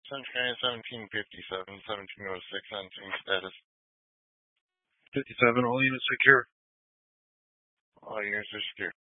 Century 1757, 1706, entering status. 57, all units secure. All units are secure.